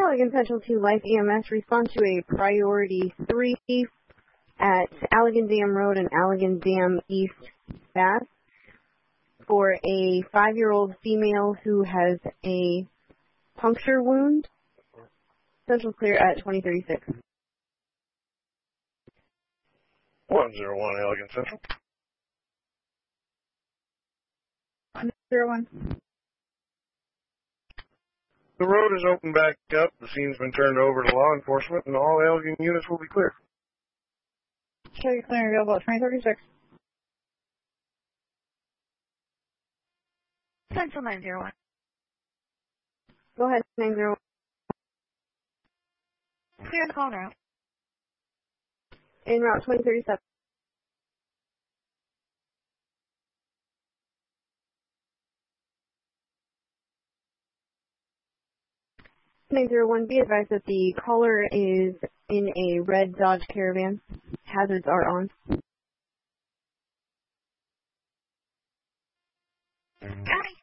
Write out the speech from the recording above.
Allegan Central 2 Life EMS respond to a priority 3 at Allegan Dam Road and Allegan Dam East Bath for a 5-year-old female who has a puncture wound. Central clear at 2036. 101 Allegan Central. 101. The road is open back up. The scene's been turned over to law enforcement, and all Allegan units will be clear. Show your clearing available at 2036. Central 901. Go ahead, 901. Clear the call route. En route 2037. Be advised that the caller is in a red Dodge Caravan. Hazards are on. Copy.